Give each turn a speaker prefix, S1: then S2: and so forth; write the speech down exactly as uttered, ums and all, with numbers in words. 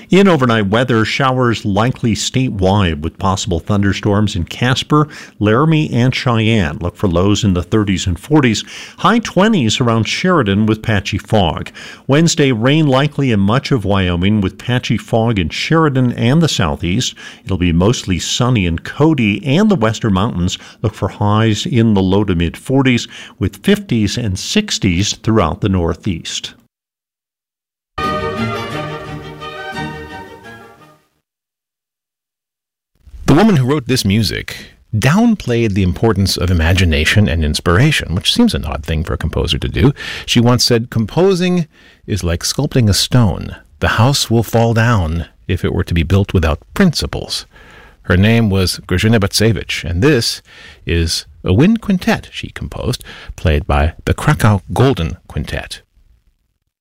S1: In overnight weather, showers likely statewide with possible thunderstorms in Casper, Laramie, and Cheyenne. Look for lows in the thirties and forties. High twenties around Sheridan with patchy fog. Wednesday, rain likely in much of Wyoming with patchy fog in Sheridan and the southeast. It'll be mostly sunny in Cody and the western mountains. Look for highs in the low to mid forties with fifties and sixties throughout the northeast.
S2: The woman who wrote this music downplayed the importance of imagination and inspiration, which seems an odd thing for a composer to do. She once said, "Composing is like sculpting a stone. The house will fall down if it were to be built without principles." Her name was Grażyna Bacewicz, and this is a wind quintet she composed, played by the Krakow Golden Quintet.